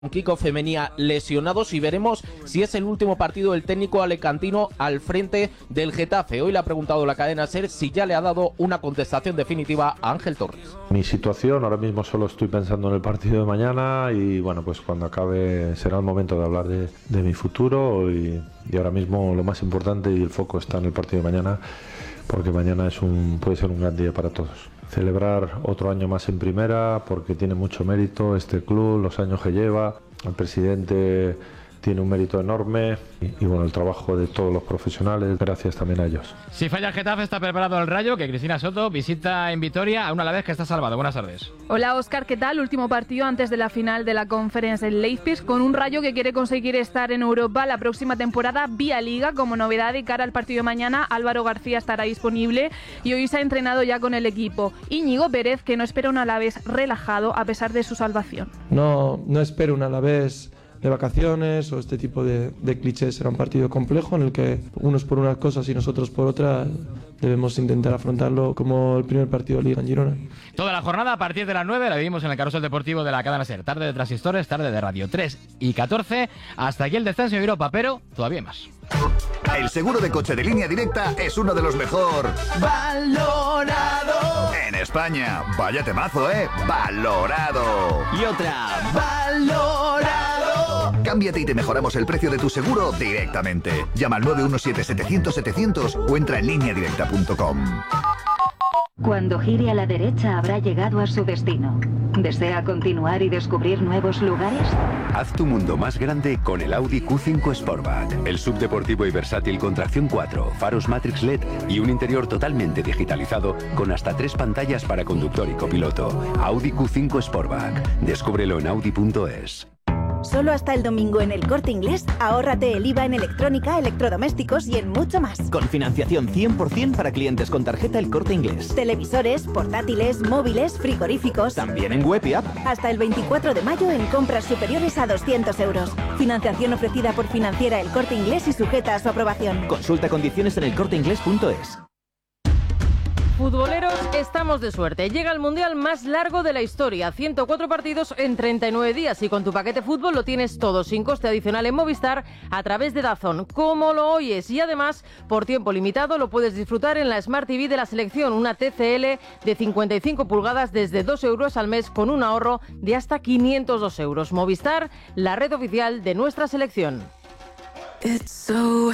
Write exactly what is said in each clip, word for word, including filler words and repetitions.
Kiko Femenía lesionados y veremos si es el último partido del técnico alicantino al frente del Getafe. Hoy le ha preguntado la cadena SER si ya le ha dado una contestación definitiva a Ángel Torres. Mi situación, ahora mismo solo estoy pensando en el partido de mañana y bueno, pues cuando acabe será el momento de hablar de, de mi futuro y, y ahora mismo lo más importante y el foco está en el partido de mañana, porque mañana es un, puede ser un gran día para todos. Celebrar otro año más en primera porque tiene mucho mérito este club, los años que lleva, el presidente tiene un mérito enorme y, y bueno, el trabajo de todos los profesionales, gracias también a ellos. Si falla el Getafe, está preparado el Rayo, que Cristina Soto visita en Vitoria a un Alavés que está salvado. Buenas tardes. Hola Óscar, ¿qué tal? Último partido antes de la final de la Conference en Leipzig, con un Rayo que quiere conseguir estar en Europa la próxima temporada vía Liga. Como novedad y cara al partido de mañana, Álvaro García estará disponible y hoy se ha entrenado ya con el equipo. Íñigo Pérez, que no espera un Alavés relajado a pesar de su salvación. No, no espero un Alavés de vacaciones o este tipo de, de clichés. Será un partido complejo en el que unos por unas cosas y nosotros por otras debemos intentar afrontarlo como el primer partido de Liga en Girona. Toda la jornada a partir de las nueve la vivimos en el carrusel deportivo de la cadena SER. Tarde de Transistores, tarde de Radio tres y catorce. Hasta aquí el descenso en Europa, pero todavía hay más. El seguro de coche de Línea Directa es uno de los mejor valorado en España. Vaya temazo, ¿eh? Valorado. Y otra, valorado. Cámbiate y te mejoramos el precio de tu seguro directamente. Llama al nueve uno siete, setecientos, setecientos o entra en línea directa punto com. Cuando gire a la derecha habrá llegado a su destino. ¿Desea continuar y descubrir nuevos lugares? Haz tu mundo más grande con el Audi Q cinco Sportback. El subdeportivo y versátil con tracción cuatro, faros Matrix L E D y un interior totalmente digitalizado con hasta tres pantallas para conductor y copiloto. Audi Q cinco Sportback. Descúbrelo en audi punto es. Solo hasta el domingo en El Corte Inglés, ahórrate el I V A en electrónica, electrodomésticos y en mucho más. Con financiación cien por ciento para clientes con tarjeta El Corte Inglés. Televisores, portátiles, móviles, frigoríficos. También en web y app. Hasta el veinticuatro de mayo en compras superiores a doscientos euros. Financiación ofrecida por Financiera El Corte Inglés y sujeta a su aprobación. Consulta condiciones en el corte inglés punto es. Futboleros, estamos de suerte. Llega el Mundial más largo de la historia. ciento cuatro partidos en treinta y nueve días. Y con tu paquete fútbol lo tienes todo sin coste adicional en Movistar a través de DAZN. Como lo oyes. Y además, por tiempo limitado, lo puedes disfrutar en la Smart T V de la selección. Una T C L de cincuenta y cinco pulgadas desde dos euros al mes con un ahorro de hasta quinientos dos euros. Movistar, la red oficial de nuestra selección. Este sábado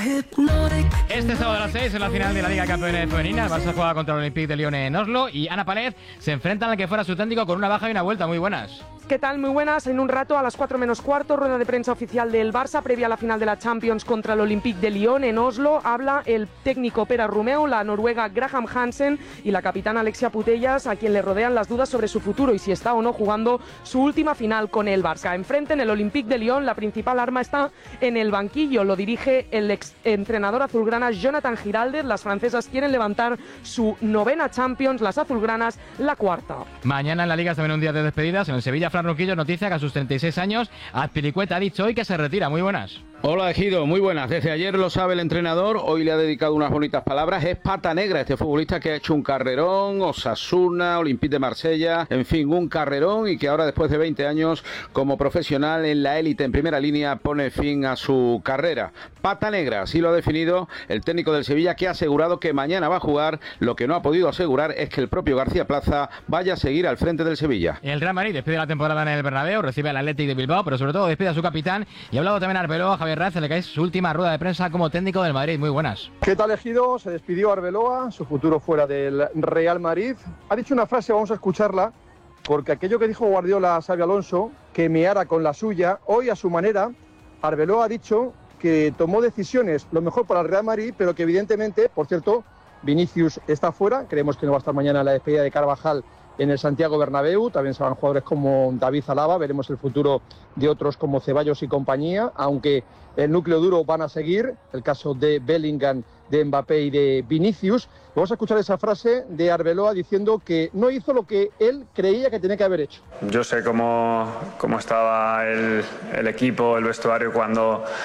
a las seis en la final de la Liga de Campeones Femenina, el Barça juega contra el Olympique de Lyon en Oslo y Ana Palez se enfrentan al que fuera su técnico con una baja y una vuelta. Muy buenas. ¿Qué tal? Muy buenas. En un rato, a las cuatro menos cuarto, rueda de prensa oficial del Barça previa a la final de la Champions contra el Olympique de Lyon en Oslo. Habla el técnico Pere Romeu, la noruega Graham Hansen y la capitana Alexia Putellas, a quien le rodean las dudas sobre su futuro y si está o no jugando su última final con el Barça. Enfrente, en el Olympique de Lyon, la principal arma está en el banquillo. Lo dirige el ex entrenador azulgrana Jonathan Giraldez. Las francesas quieren levantar su novena Champions, las azulgranas la cuarta. Mañana en la Liga es también un día de despedidas. En el Sevilla, Fran Ronquillo noticia que a sus treinta y seis años Azpilicueta ha dicho hoy que se retira. Muy buenas. Hola Ejido, muy buenas. Desde ayer lo sabe el entrenador, hoy le ha dedicado unas bonitas palabras. Es pata negra este futbolista que ha hecho un carrerón, Osasuna, Olympique de Marsella, en fin, un carrerón, y que ahora después de veinte años como profesional en la élite en primera línea pone fin a su carrera. Pata negra, así lo ha definido el técnico del Sevilla, que ha asegurado que mañana va a jugar. Lo que no ha podido asegurar es que el propio García Plaza vaya a seguir al frente del Sevilla. El Real Madrid despide la temporada en el Bernabéu, recibe al Athletic de Bilbao, pero sobre todo despide a su capitán, y ha hablado también Arbeloa, Javier Raz, en la que es su última rueda de prensa como técnico del Madrid. Muy buenas. ¿Qué tal, Ejido? Se despidió Arbeloa, su futuro fuera del Real Madrid. Ha dicho una frase, vamos a escucharla, porque aquello que dijo Guardiola a Xabi Alonso, que meara con la suya, hoy a su manera, Arbeloa ha dicho que tomó decisiones lo mejor para el Real Madrid, pero que evidentemente, por cierto, Vinicius está fuera, creemos que no va a estar mañana en la despedida de Carvajal en el Santiago Bernabéu. También se van jugadores como David Alaba, veremos el futuro de otros como Ceballos y compañía, aunque el núcleo duro van a seguir, el caso de Bellingham, de Mbappé y de Vinicius. Vamos a escuchar esa frase de Arbeloa diciendo que no hizo lo que él creía que tenía que haber hecho. Yo sé cómo, cómo estaba el, el equipo, el vestuario cuando,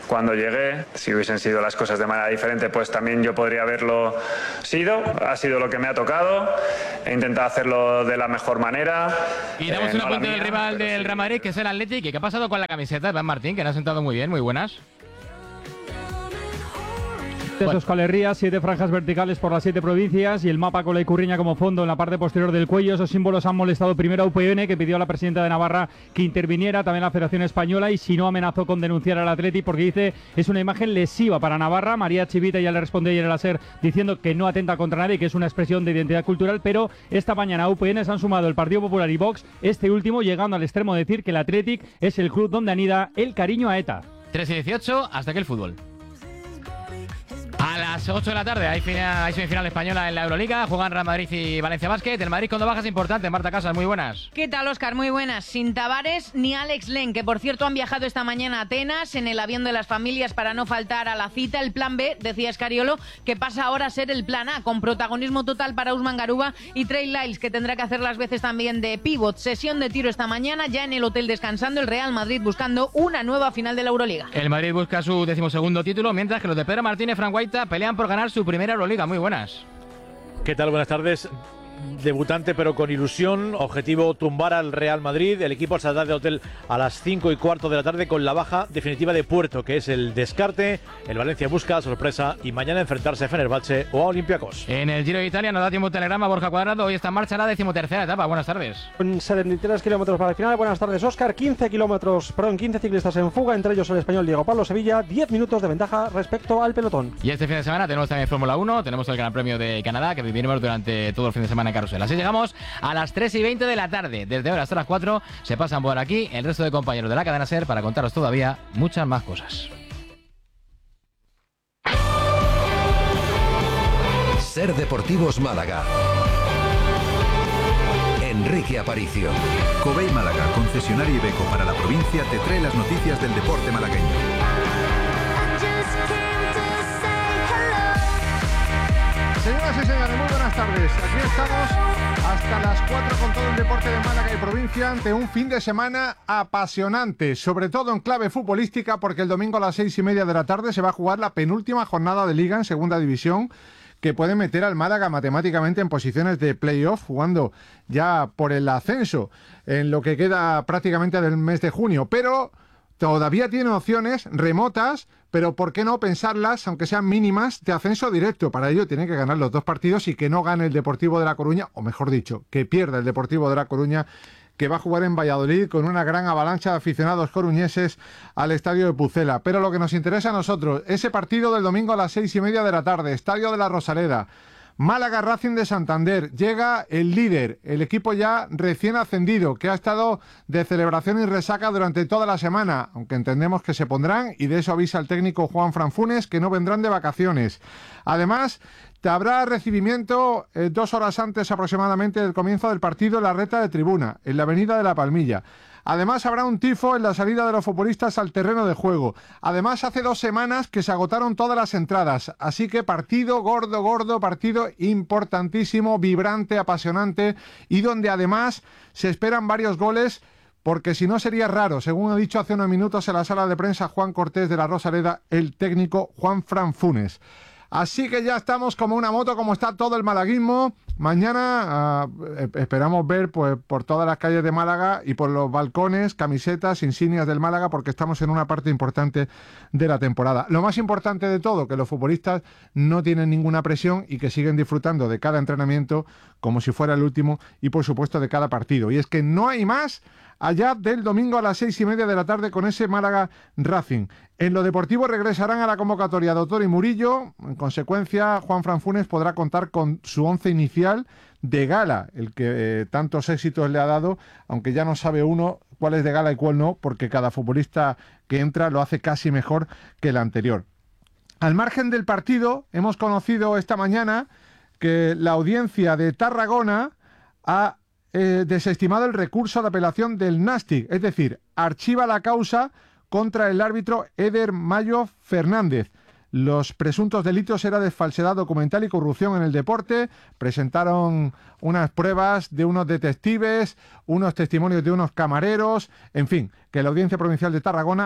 cuando llegué. Si hubiesen sido las cosas de manera diferente, pues también yo podría haberlo sido. Ha sido lo que me ha tocado. He intentado hacerlo de la mejor manera. Y damos eh, una no cuenta la del mía, rival del sí. Real Madrid, que es el Athletic. ¿Y qué ha pasado con la camiseta de Iván Martín, que le ha sentado muy bien, muy buenas? Euskal Herria, siete franjas verticales por las siete provincias y el mapa con la Icurriña como fondo en la parte posterior del cuello. Esos símbolos han molestado primero a U P N, que pidió a la presidenta de Navarra que interviniera, también la Federación Española, y si no amenazó con denunciar al Atleti porque dice es una imagen lesiva para Navarra. María Chivita ya le respondió ayer en la SER diciendo que no atenta contra nadie, que es una expresión de identidad cultural, pero esta mañana a U P N se han sumado el Partido Popular y Vox, este último llegando al extremo de decir que el Athletic es el club donde anida el cariño a ETA. tres y dieciocho, hasta aquí el fútbol. A las ocho de la tarde hay, final, hay semifinal española en la Euroliga. Juegan Real Madrid y Valencia Basket. El Madrid con dos bajas importantes. Marta Casas, muy buenas. ¿Qué tal, Óscar? Muy buenas. Sin Tavares ni Alex Len, que por cierto han viajado esta mañana a Atenas en el avión de las familias para no faltar a la cita. El plan B, decía Escariolo, que pasa ahora a ser el plan A, con protagonismo total para Usman Garuba y Trey Lyles, que tendrá que hacer las veces también de pívot. Sesión de tiro esta mañana, ya en el hotel descansando, el Real Madrid buscando una nueva final de la Euroliga. El Madrid busca su decimosegundo título, mientras que los de Pedro Martínez y Fran Guaita pelean por ganar su primera Euroliga. Muy buenas. ¿Qué tal? Buenas tardes. Debutante pero con ilusión, objetivo tumbar al Real Madrid. El equipo saldrá de hotel a las cinco y cuarto de la tarde con la baja definitiva de Puerto, que es el descarte. El Valencia busca sorpresa y mañana enfrentarse a Fenerbahce o a Olympiacos. En el Giro de Italia nos da tiempo telegrama Borja Cuadrado. Hoy está en marcha la decimotercera etapa. Buenas tardes. Con setenta y tres kilómetros para el final. Buenas tardes, Óscar. quince kilómetros, perdón, quince ciclistas en fuga, entre ellos el español Diego Pablo Sevilla. diez minutos de ventaja respecto al pelotón. Y este fin de semana tenemos también Fórmula uno, tenemos el Gran Premio de Canadá, que viviremos durante todo el fin de semana en carrusel. Así llegamos a las tres y veinte de la tarde. Desde ahora hasta las cuatro se pasan por aquí el resto de compañeros de la cadena SER para contaros todavía muchas más cosas. SER Deportivos Málaga. Enrique Aparicio. Covey Málaga, concesionario Iveco para la provincia, te trae las noticias del deporte malagueño. Señoras y señores, muy buenas tardes. Aquí estamos hasta las cuatro con todo el deporte de Málaga y provincia ante un fin de semana apasionante, sobre todo en clave futbolística, porque el domingo a las seis y media de la tarde se va a jugar la penúltima jornada de Liga en Segunda División, que puede meter al Málaga matemáticamente en posiciones de playoff, jugando ya por el ascenso en lo que queda prácticamente del mes de junio, pero todavía tiene opciones remotas, pero ¿por qué no pensarlas, aunque sean mínimas, de ascenso directo? Para ello tiene que ganar los dos partidos y que no gane el Deportivo de La Coruña, o mejor dicho, que pierda el Deportivo de La Coruña, que va a jugar en Valladolid con una gran avalancha de aficionados coruñeses al estadio de Pucela. Pero lo que nos interesa a nosotros, ese partido del domingo a las seis y media de la tarde, estadio de la Rosaleda. Málaga Racing de Santander, llega el líder, el equipo ya recién ascendido, que ha estado de celebración y resaca durante toda la semana, aunque entendemos que se pondrán, y de eso avisa el técnico Juan Franfunes, que no vendrán de vacaciones. Además, habrá recibimiento eh, dos horas antes aproximadamente del comienzo del partido en la recta de tribuna, en la avenida de La Palmilla. Además, habrá un tifo en la salida de los futbolistas al terreno de juego. Además, hace dos semanas que se agotaron todas las entradas. Así que partido gordo, gordo, partido importantísimo, vibrante, apasionante, y donde además se esperan varios goles, porque si no sería raro, según ha dicho hace unos minutos en la sala de prensa Juan Cortés de la Rosaleda, el técnico Juan Franfunes. Así que ya estamos como una moto, como está todo el malaguismo. Mañana uh, esperamos ver pues por todas las calles de Málaga y por los balcones, camisetas, insignias del Málaga, porque estamos en una parte importante de la temporada. Lo más importante de todo, que los futbolistas no tienen ninguna presión y que siguen disfrutando de cada entrenamiento como si fuera el último, y por supuesto de cada partido. Y es que no hay más allá del domingo a las seis y media de la tarde con ese Málaga Racing. En lo deportivo regresarán a la convocatoria Doctor y Murillo. En consecuencia, Juan Franfunes podrá contar con su once inicial de gala, el que eh, tantos éxitos le ha dado, aunque ya no sabe uno cuál es de gala y cuál no, porque cada futbolista que entra lo hace casi mejor que el anterior. Al margen del partido, hemos conocido esta mañana que la audiencia de Tarragona ha eh, desestimado el recurso de apelación del Nàstic, es decir, archiva la causa contra el árbitro Eder Mayo Fernández. Los presuntos delitos eran de falsedad documental y corrupción en el deporte. Presentaron unas pruebas de unos detectives, unos testimonios de unos camareros, en fin, que la Audiencia Provincial de Tarragona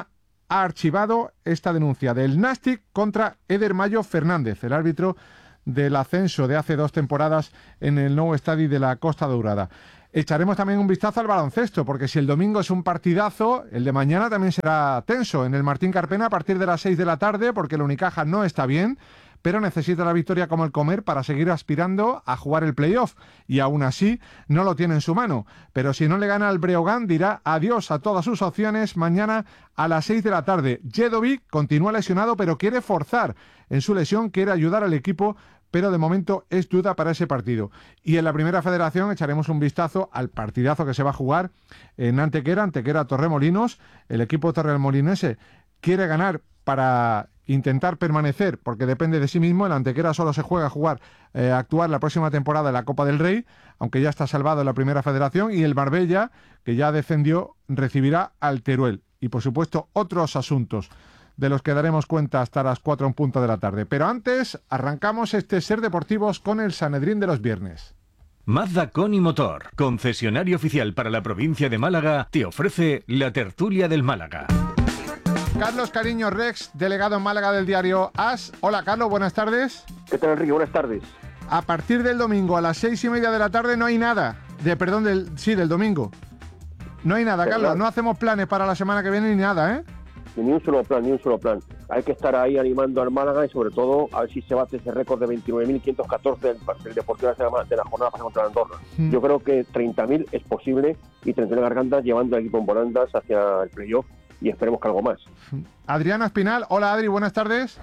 ha archivado esta denuncia del Nàstic contra Eder Mayo Fernández, el árbitro del ascenso de hace dos temporadas en el Nou Estadi de la Costa Daurada. Echaremos también un vistazo al baloncesto, porque si el domingo es un partidazo, el de mañana también será tenso en el Martín Carpena a partir de las seis de la tarde, porque el Unicaja no está bien, pero necesita la victoria como el comer para seguir aspirando a jugar el playoff, y aún así no lo tiene en su mano. Pero si no le gana al Breogán, dirá adiós a todas sus opciones mañana a las seis de la tarde. Jedovic continúa lesionado, pero quiere forzar en su lesión, quiere ayudar al equipo, pero de momento es duda para ese partido. Y en la Primera Federación echaremos un vistazo al partidazo que se va a jugar en Antequera, Antequera Torremolinos. El equipo torremolinense quiere ganar para intentar permanecer, porque depende de sí mismo. El Antequera solo se juega a jugar, eh, a actuar la próxima temporada en la Copa del Rey, aunque ya está salvado en la Primera Federación. Y el Marbella, que ya descendió, recibirá al Teruel. Y por supuesto otros asuntos de los que daremos cuenta hasta las cuatro en punto de la tarde. Pero antes, arrancamos este Ser Deportivos con el Sanedrín de los viernes. Mazda Coni Motor, concesionario oficial para la provincia de Málaga, te ofrece la tertulia del Málaga. Carlos Cariño Rex, delegado en Málaga del diario As. Hola Carlos, buenas tardes. ¿Qué tal, Enrique? Buenas tardes. A partir del domingo a las seis y media de la tarde no hay nada. De perdón, del sí, del domingo. No hay nada, Carlos. No hacemos planes para la semana que viene ni nada, ¿eh? Ni un solo plan, ni un solo plan. Hay que estar ahí animando al Málaga y sobre todo a ver si se bate ese récord de veintinueve mil quinientos catorce del, del Deportivo de la jornada pasada contra Andorra. Mm. Yo creo que treinta mil es posible y treinta mil Gargantas llevando al equipo en volandas hacia el playoff y esperemos que algo más. Adriana Espinal, hola Adri, buenas tardes.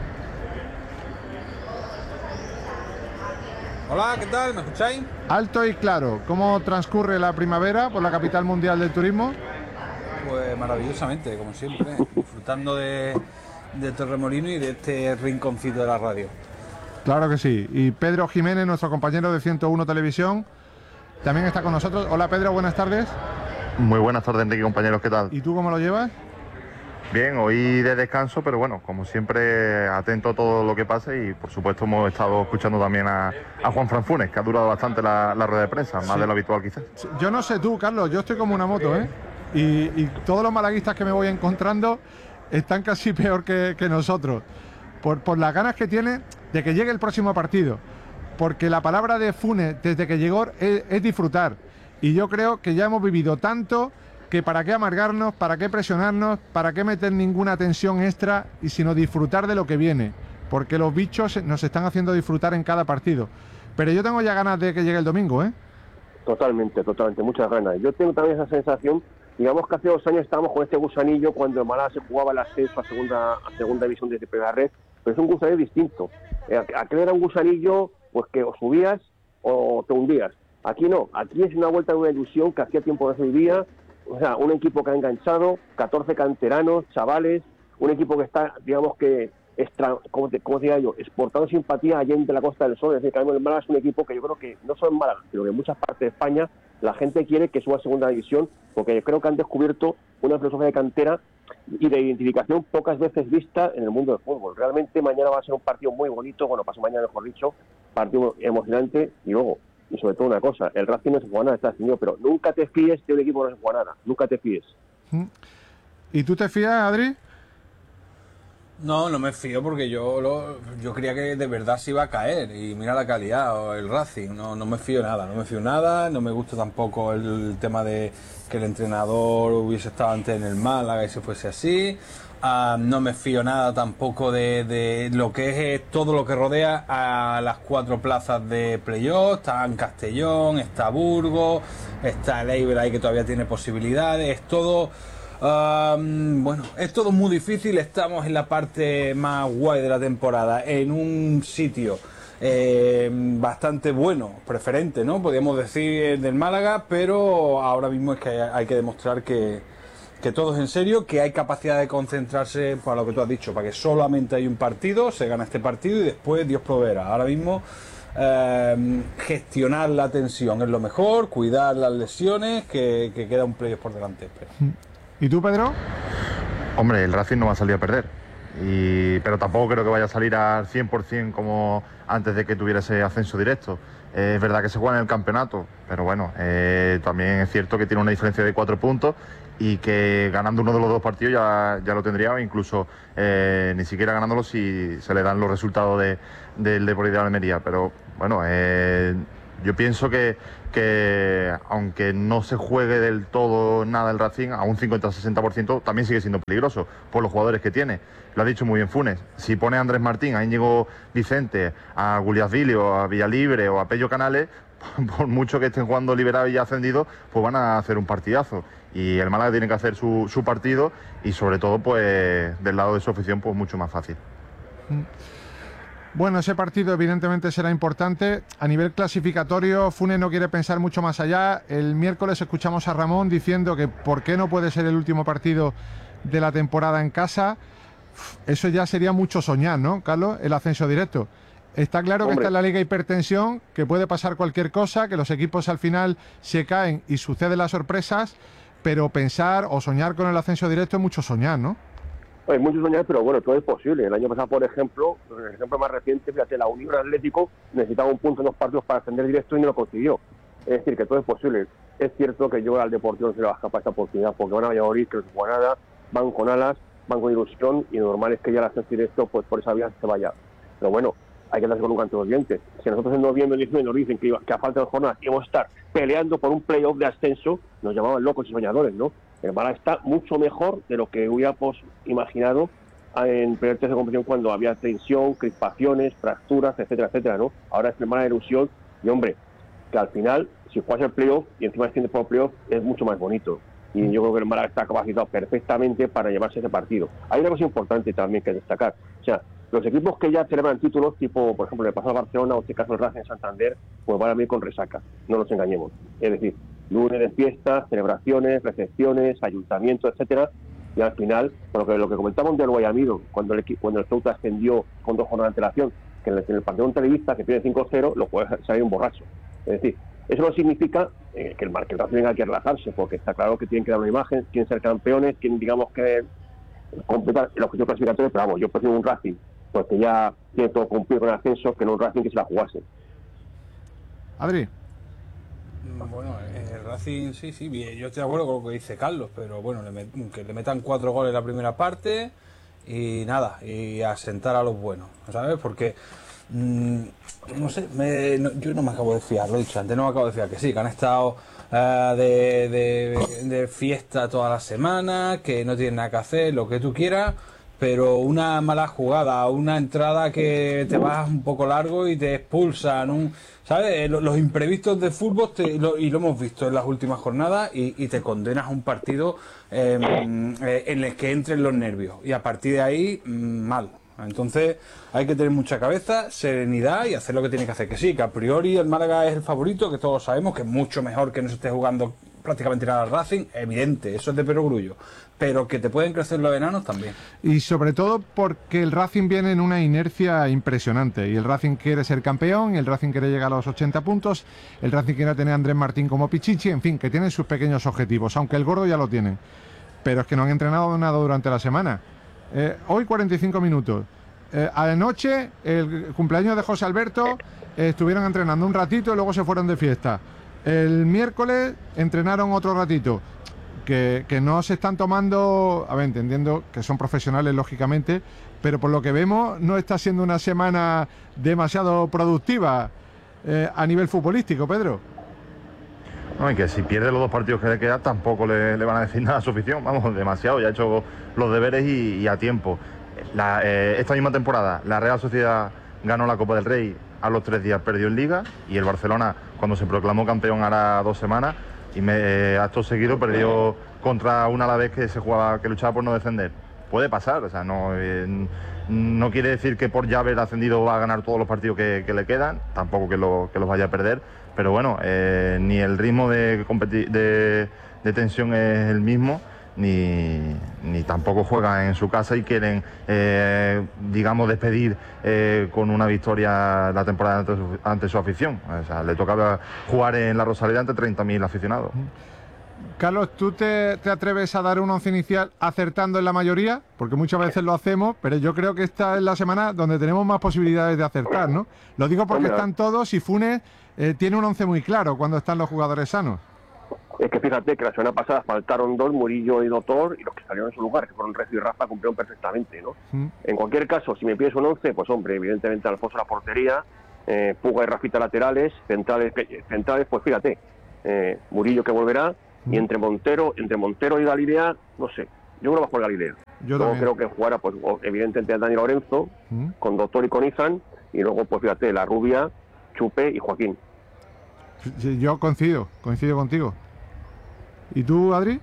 Hola, ¿qué tal? ¿Me escucháis? Alto y claro. ¿Cómo transcurre la primavera por la capital mundial del turismo? Pues maravillosamente, como siempre, disfrutando de, de Torremolinos y de este rinconcito de la radio. Claro que sí. Y Pedro Jiménez, nuestro compañero de ciento uno Televisión, también está con nosotros. Hola Pedro, buenas tardes. Muy buenas tardes, Enrique, compañeros, ¿qué tal? ¿Y tú cómo lo llevas? Bien, hoy de descanso, pero bueno, como siempre, atento a todo lo que pase y por supuesto hemos estado escuchando también a, a Juan Fran Funes, que ha durado bastante la, la rueda de prensa, más sí. de lo habitual quizás. Yo no sé tú, Carlos, yo estoy como una moto, ¿eh? Y, y todos los malaguistas que me voy encontrando están casi peor que, que nosotros, por, por las ganas que tiene de que llegue el próximo partido, porque la palabra de Funes desde que llegó es, es disfrutar, y yo creo que ya hemos vivido tanto que para qué amargarnos, para qué presionarnos, para qué meter ninguna tensión extra, y sino disfrutar de lo que viene, porque los bichos nos están haciendo disfrutar en cada partido. Pero yo tengo ya ganas de que llegue el domingo, ¿eh? Totalmente, totalmente, muchas ganas. Yo tengo también esa sensación. Digamos que hace dos años estábamos con este gusanillo cuando el Málaga se jugaba el ascenso a segunda, a segunda división desde primera red, pero es un gusanillo distinto. Aquel era un gusanillo pues que o subías o te hundías. Aquí no, aquí es una vuelta de una ilusión que hacía tiempo no se vivía. O sea, un equipo que ha enganchado, catorce canteranos, chavales, un equipo que está, digamos que, extra, ¿cómo te, cómo te diría yo?, exportando simpatía allá en la Costa del Sol. Es decir, que el Málaga es un equipo que yo creo que no solo en Málaga, sino que en muchas partes de España la gente quiere que suba a segunda división, porque yo creo que han descubierto una filosofía de cantera y de identificación pocas veces vista en el mundo del fútbol. Realmente mañana va a ser un partido muy bonito, bueno, pasó mañana mejor dicho, partido emocionante, y luego, y sobre todo una cosa, el Racing no se juega nada, está definido, pero nunca te fíes de un equipo que no se juega nada, nunca te fíes. ¿Y tú te fías, Adri? No, no me fío porque yo lo, yo creía que de verdad se iba a caer y mira la calidad, o el Racing, no, no me fío nada, no me fío nada, no me gusta tampoco el tema de que el entrenador hubiese estado antes en el Málaga y se fuese así, uh, no me fío nada tampoco de, de lo que es todo lo que rodea a las cuatro plazas de playoff. Está en Castellón, está Burgos, está el Eibar ahí que todavía tiene posibilidades, es todo... Um, bueno, es todo muy difícil. Estamos en la parte más guay de la temporada, en un sitio eh, bastante bueno, preferente, ¿no? Podríamos decir del Málaga, pero ahora mismo es que hay, hay que demostrar que, que todo es en serio, que hay capacidad de concentrarse para lo que tú has dicho, para que solamente hay un partido, se gana este partido y después Dios proveerá. Ahora mismo eh, gestionar la tensión es lo mejor, cuidar las lesiones, que, que queda un playoff por delante, espero. ¿Y tú, Pedro? Hombre, el Racing no va a salir a perder, y, pero tampoco creo que vaya a salir al cien por cien como antes de que tuviera ese ascenso directo. Eh, es verdad que se juega en el campeonato, pero bueno, eh, también es cierto que tiene una diferencia de cuatro puntos y que ganando uno de los dos partidos ya, ya lo tendría, o incluso eh, ni siquiera ganándolo si se le dan los resultados de, del Deportivo de Almería. Pero bueno, eh, yo pienso que, que aunque no se juegue del todo nada el Racing, a un cincuenta a sesenta por ciento también sigue siendo peligroso por los jugadores que tiene. Lo ha dicho muy bien Funes. Si pone a Andrés Martín, a Íñigo Vicente, a Guliasvilio, a Villalibre o a Pello Canales, por mucho que estén jugando liberados y ascendidos, pues van a hacer un partidazo. Y el Málaga tiene que hacer su, su partido y sobre todo pues del lado de su afición pues mucho más fácil. Bueno, ese partido evidentemente será importante. A nivel clasificatorio, Funes no quiere pensar mucho más allá. El miércoles escuchamos a Ramón diciendo que por qué no puede ser el último partido de la temporada en casa. Eso ya sería mucho soñar, ¿no, Carlos? El ascenso directo. Está claro que está en la Liga Hipertensión, que puede pasar cualquier cosa, que los equipos al final se caen y suceden las sorpresas, pero pensar o soñar con el ascenso directo es mucho soñar, ¿no? Hay mucho soñar, pero bueno, todo es posible. El año pasado, por ejemplo, el ejemplo más reciente, fíjate, la Unión Atlético necesitaba un punto en los partidos para ascender directo y no lo consiguió. Es decir, que todo es posible. Es cierto que yo al Deportivo no se le va a escapar esta oportunidad, porque van a Valladolid, que no se juega nada, van con alas, van con ilusión, y lo normal es que ya el ascenso directo, pues por esa vía se vaya. Pero bueno, hay que darse con un canto de los dientes. Si a nosotros en noviembre y diciembre nos dicen que, iba, que a falta de jornadas íbamos a estar peleando por un playoff de ascenso, nos llamaban locos y soñadores, ¿no? El Málaga está mucho mejor de lo que hubiéramos imaginado en primer tercio de competición, cuando había tensión, crispaciones, fracturas, etcétera, etcétera, ¿no? Ahora es el Málaga de ilusión y, hombre, que al final, si juegas el playoff y encima desciendes por el playoff, es mucho más bonito. Y yo creo que el Málaga está capacitado perfectamente para llevarse ese partido. Hay una cosa importante también que destacar. O sea, los equipos que ya celebran títulos, tipo, por ejemplo, el pasado Barcelona o este caso el Racing en Santander, pues van a venir con resaca, no nos engañemos. Es decir, lunes de fiestas, celebraciones, recepciones, ayuntamientos, etcétera, y al final, por lo que, lo que comentamos del Guayamido, cuando el, cuando el Ceuta ascendió con dos jornadas de antelación, que en el, en el partido en televista, que pierde cinco cero, lo puede salir un borracho. Es decir, eso no significa eh, que el Racing tenga que relajarse, porque está claro que tienen que dar una imagen, quieren ser campeones, quieren, digamos, que completar el objetivo clasificatorio, pero vamos, yo prefiero un Racing porque ya tiene todo cumplido con el ascenso, que no un Racing que se la jugase. Adri. Bueno, el Racing sí, sí, bien, yo estoy de acuerdo con lo que dice Carlos, pero bueno, le met, que le metan cuatro goles en la primera parte y nada, y a sentar a los buenos, ¿sabes? Porque, mmm, no sé, me, no, yo no me acabo de fiar, lo he dicho antes, no me acabo de fiar, que sí, que han estado uh, de, de, de fiesta toda la semana, que no tienen nada que hacer, lo que tú quieras, pero una mala jugada, una entrada que te vas un poco largo y te expulsan, un, ¿sabes? Los imprevistos de fútbol, te, lo, y lo hemos visto en las últimas jornadas, y, y te condenas a un partido eh, eh, en el que entren los nervios, y a partir de ahí, mal. Entonces hay que tener mucha cabeza, serenidad y hacer lo que tiene que hacer. Que sí, que a priori el Málaga es el favorito, que todos sabemos que es mucho mejor que no se esté jugando prácticamente nada al Racing, evidente, eso es de perogrullo, pero que te pueden crecer los enanos también. Y sobre todo porque el Racing viene en una inercia impresionante, y el Racing quiere ser campeón, y el Racing quiere llegar a los ochenta puntos, el Racing quiere tener a Andrés Martín como Pichichi, en fin, que tienen sus pequeños objetivos, aunque el gordo ya lo tienen, pero es que no han entrenado nada durante la semana. Eh, hoy cuarenta y cinco minutos. Eh, anoche, el cumpleaños de José Alberto, eh, estuvieron entrenando un ratito y luego se fueron de fiesta. El miércoles entrenaron otro ratito. Que, que no se están tomando, a ver, entendiendo que son profesionales, lógicamente, pero por lo que vemos no está siendo una semana demasiado productiva eh, a nivel futbolístico, Pedro. No, y que si pierde los dos partidos que le quedan tampoco le, le van a decir nada a su afición, vamos, demasiado, ya ha hecho los deberes y, y a tiempo. La, eh, esta misma temporada la Real Sociedad ganó la Copa del Rey, a los tres días perdió en Liga, y el Barcelona, cuando se proclamó campeón hará dos semanas, y me, eh, acto seguido perdió contra un Alavés que se jugaba, que luchaba por no descender. Puede pasar, o sea, no, eh, no quiere decir que por ya haber ascendido va a ganar todos los partidos que, que le quedan, tampoco que, lo, que los vaya a perder, pero bueno, eh, ni el ritmo de, de, de tensión es el mismo, ni, ni tampoco juegan en su casa y quieren, eh, digamos, despedir eh, con una victoria la temporada ante su, ante su afición. O sea, le tocaba jugar en la Rosaleda ante treinta mil aficionados. Carlos, ¿tú te, te atreves a dar un once inicial acertando en la mayoría? Porque muchas veces lo hacemos, pero yo creo que esta es la semana donde tenemos más posibilidades de acertar, ¿no? Lo digo porque están todos y Funes eh, tiene un once muy claro cuando están los jugadores sanos. es que fíjate que la semana pasada faltaron dos, Murillo y Doctor, y los que salieron en su lugar, que fueron Recio y Rafa, cumplieron perfectamente, ¿no? Mm. En cualquier caso, si me pides un once, pues hombre, evidentemente Alfonso la portería, eh, Puga y Rafita laterales, centrales, centrales pues fíjate, eh, Murillo que volverá, mm. y entre Montero, entre Montero y Galilea, no sé, yo creo que va a jugar Galilea. Yo luego también. creo que jugará, pues evidentemente Dani Lorenzo, Mm. con Doctor y con Izan, y luego, pues fíjate, la Rubia, Chupe y Joaquín. Sí, yo coincido, coincido contigo. ¿Y tú, Adri?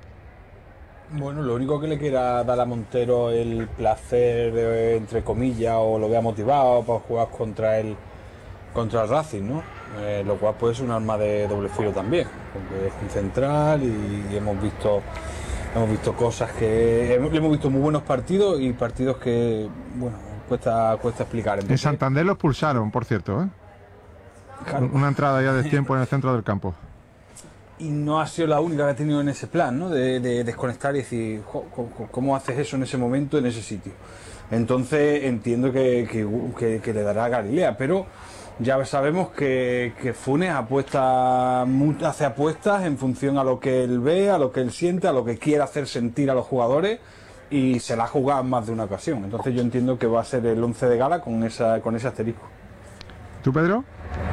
Bueno, lo único que le quiera dar a Montero el placer, de, entre comillas, o lo vea motivado para jugar contra el contra el Racing, ¿no? Eh, lo cual puede ser un arma de doble filo también, porque es un central y, y hemos visto hemos visto cosas que hemos, hemos visto muy buenos partidos y partidos que, bueno, cuesta cuesta explicar. En Entonces, Santander los pulsaron, por cierto, ¿eh? Claro. Una entrada ya de tiempo en el centro del campo. Y no ha sido la única que ha tenido en ese plan, ¿no? De, de desconectar y decir, jo, jo, ¿cómo haces eso en ese momento, en ese sitio? Entonces entiendo que, que, que, que le dará a Galilea, pero ya sabemos que, que Funes apuesta, hace apuestas en función a lo que él ve, a lo que él siente, a lo que quiere hacer sentir a los jugadores, y se la ha jugado en más de una ocasión. Entonces yo entiendo que va a ser el once de gala con, esa, con ese asterisco. ¿Tú, Pedro?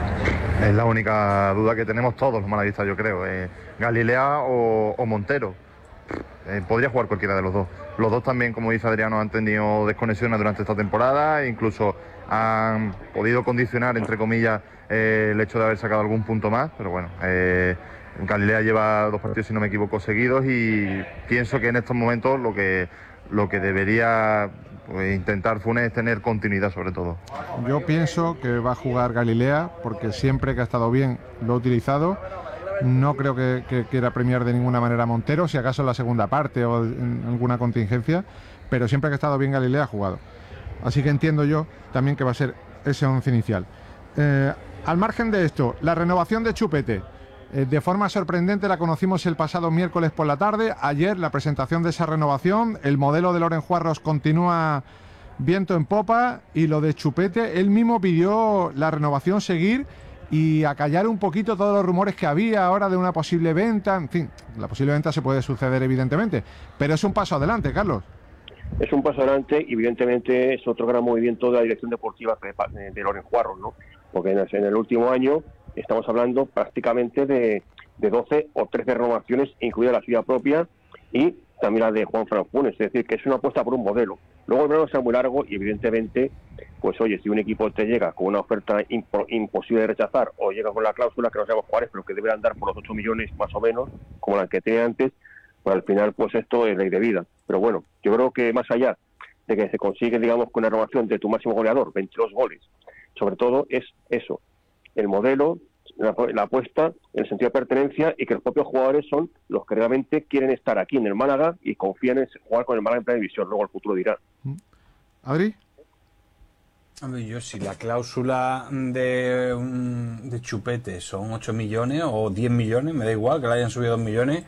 Es la única duda que tenemos todos los malaguistas, yo creo. Eh, Galilea o, o Montero. Eh, podría jugar cualquiera de los dos. Los dos también, como dice Adriano, han tenido desconexiones durante esta temporada e incluso han podido condicionar, entre comillas, eh, el hecho de haber sacado algún punto más. Pero bueno, eh, Galilea lleva dos partidos, si no me equivoco, seguidos, y pienso que en estos momentos lo que, lo que debería pues, intentar Funes es tener continuidad, sobre todo. Yo pienso que va a jugar Galilea porque siempre que ha estado bien lo ha utilizado. No creo que, que quiera premiar de ninguna manera a Montero, si acaso en la segunda parte o en alguna contingencia, pero siempre que ha estado bien Galilea ha jugado. Así que entiendo yo también que va a ser ese once inicial. Eh, al margen de esto, la renovación de Chupete. Eh, de forma sorprendente la conocimos el pasado miércoles por la tarde. Ayer la presentación de esa renovación. El modelo de Loren Juarros continúa viento en popa, y lo de Chupete, él mismo pidió la renovación seguir y acallar un poquito todos los rumores que había ahora de una posible venta. En fin, la posible venta se puede suceder evidentemente, pero es un paso adelante, Carlos. Es un paso adelante y evidentemente es otro gran movimiento de la dirección deportiva de, de Loren Juarros, ¿no? Porque en el, en el último año estamos hablando prácticamente de, de doce o trece renovaciones, incluida la suya propia y también la de Juan Fran Funes. Es decir, que es una apuesta por un modelo. Luego el verano será muy largo y evidentemente, pues oye, si un equipo te llega con una oferta impo imposible de rechazar, o llega con la cláusula que no sabemos cuál es, pero que deberán dar por los ocho millones más o menos, como la que tenía antes, pues al final pues esto es ley de vida. Pero bueno, yo creo que más allá de que se consigue, digamos, con una renovación de tu máximo goleador, veintidós goles, sobre todo es eso, el modelo, la, la apuesta, el sentido de pertenencia, y que los propios jugadores son los que realmente quieren estar aquí en el Málaga y confían en jugar con el Málaga en primera división. Luego el futuro dirá. ¿Adri? A ver, yo si la cláusula de, um, de Chupete son ocho millones o diez millones, me da igual que le hayan subido dos millones,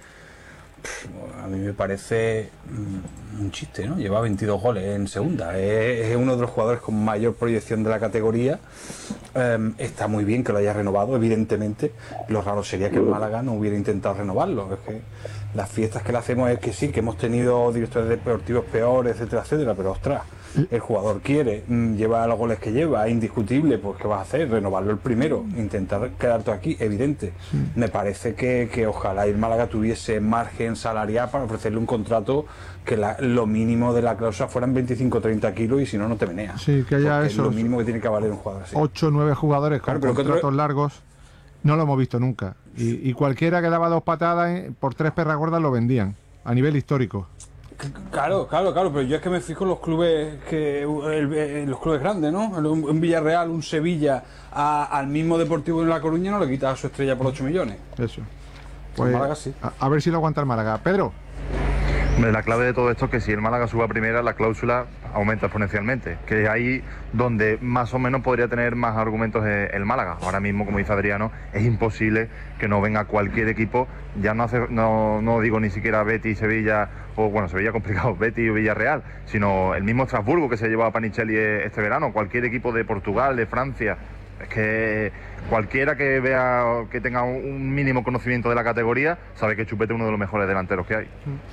a mí me parece un chiste, ¿no? Lleva veintidós goles en segunda, es, es uno de los jugadores con mayor proyección de la categoría. Um, está muy bien que lo haya renovado, evidentemente. Lo raro sería que el Málaga no hubiera intentado renovarlo. Es que las fiestas que le hacemos es que sí, que hemos tenido directores deportivos peores, etcétera, etcétera, pero ostras, el jugador quiere, lleva los goles que lleva, es indiscutible, pues ¿qué vas a hacer? Renovarlo el primero, intentar quedarte aquí, evidente. Sí. Me parece que, que ojalá el Málaga tuviese margen salarial para ofrecerle un contrato que la, lo mínimo de la cláusula fueran veinticinco o treinta kilos, y si no, no te meneas. Sí, que haya eso. Es lo mínimo que tiene que valer un jugador así. ocho o nueve jugadores con claro, contratos otro... largos, no lo hemos visto nunca. Y, y cualquiera que daba dos patadas por tres perras gordas lo vendían, a nivel histórico. Claro, claro, claro, pero yo es que me fijo en los clubes que el, el, los clubes grandes, ¿no? Un, un Villarreal, un Sevilla, a, al mismo Deportivo en La Coruña no le quita a su estrella por ocho millones. Eso. Pues, Málaga, sí. a, a ver si lo aguanta el Málaga. Pedro. La clave de todo esto es que si el Málaga suba a primera, la cláusula aumenta exponencialmente, que es ahí donde más o menos podría tener más argumentos el Málaga. Ahora mismo, como dice Adriano, es imposible que no venga cualquier equipo, ya no hace, no, no digo ni siquiera Betis, Sevilla, o bueno, Sevilla complicado, Betis o Villarreal, sino el mismo Estrasburgo que se llevaba a Panicelli este verano, cualquier equipo de Portugal, de Francia, Es que cualquiera que vea, que tenga un mínimo conocimiento de la categoría, sabe que Chupete es uno de los mejores delanteros que hay.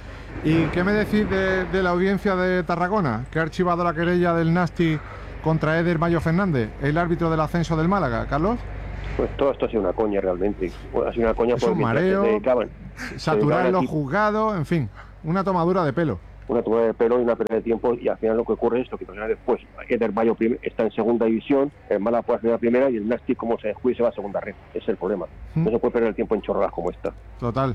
¿Y qué me decís de, de la audiencia de Tarragona, que ha archivado la querella del Nasti contra Eder Mayo Fernández, el árbitro del ascenso del Málaga? ¿Carlos? Pues todo esto ha sido una coña realmente. Ha sido una coña Es por un mareo, se dedicaban, saturar se los aquí, juzgados, en fin, una tomadura de pelo. Una tomadura de pelo y una pérdida de tiempo, y al final lo que ocurre es esto, que después Eder Mayo prim- está en segunda división, el Málaga puede hacer la primera, y el Nasti, como se descuide, se va a segunda red. Ese es el problema. ¿Mm? No se puede perder el tiempo en chorradas como esta. Total.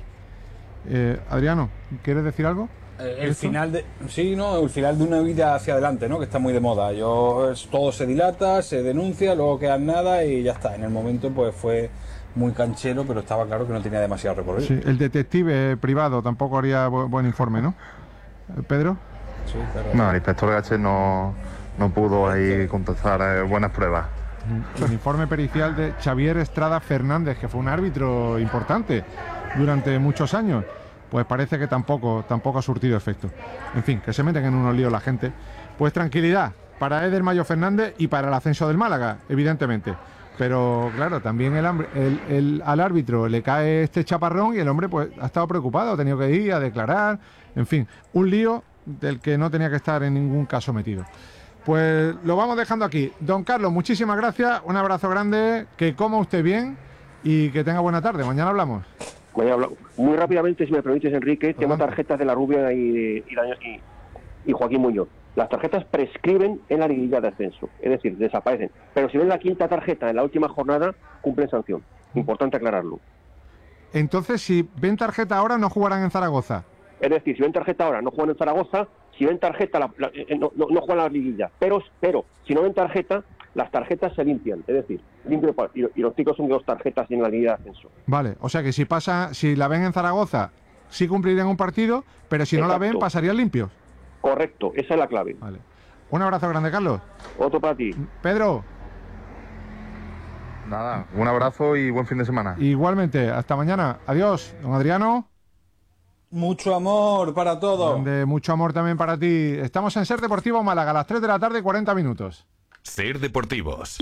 Eh, Adriano, ¿quieres decir algo? El, el final de sí, no, el final de una vida hacia adelante, ¿no? Que está muy de moda. Yo es, todo se dilata, se denuncia, luego queda nada y ya está. En el momento pues fue muy canchero, pero estaba claro que no tenía demasiado recorrido. Sí, el detective privado tampoco haría bu- buen informe, ¿no? Eh, Pedro. Sí, pero... No, el inspector Gache no, no pudo ahí contestar eh, buenas pruebas. El informe pericial de Xavier Estrada Fernández, que fue un árbitro importante durante muchos años, pues parece que tampoco, tampoco ha surtido efecto. En fin, que se meten en unos líos la gente. Pues tranquilidad para Eder Mayo Fernández y para el ascenso del Málaga, evidentemente. Pero claro, también el, hambre- el- el- al árbitro le cae este chaparrón y el hombre pues ha estado preocupado, ha tenido que ir a declarar, en fin, un lío del que no tenía que estar en ningún caso metido. Pues lo vamos dejando aquí. Don Carlos, muchísimas gracias, un abrazo grande, que coma usted bien y que tenga buena tarde. Mañana hablamos. Mañana hablamos. Muy rápidamente, si me permites, Enrique, tengo tarjetas de la Rubia y, y, Daño- y, y Joaquín Muñoz. Las tarjetas prescriben en la liguilla de ascenso, es decir, desaparecen. Pero si ven la quinta tarjeta en la última jornada, cumplen sanción. Importante aclararlo. Entonces, si ven tarjeta ahora, no jugarán en Zaragoza. Es decir, si ven tarjeta ahora, no juegan en Zaragoza. Si ven tarjeta, la, la, eh, no, no, no juegan la liguilla. Pero, pero, si no ven tarjeta, las tarjetas se limpian. Es decir, limpio, y, y los chicos son de dos tarjetas en la liguilla de ascenso. Vale, o sea que si pasa, si la ven en Zaragoza, sí cumplirían un partido, pero si no la ven, Exacto. pasarían limpios. Correcto, esa es la clave. Vale. Un abrazo grande, Carlos. Otro para ti. Pedro. Nada, un abrazo y buen fin de semana. Igualmente, hasta mañana. Adiós, don Adriano. Mucho amor para todos. Grande, mucho amor también para ti. Estamos en Ser Deportivo Málaga a las tres de la tarde, cuarenta minutos. Ser Deportivos.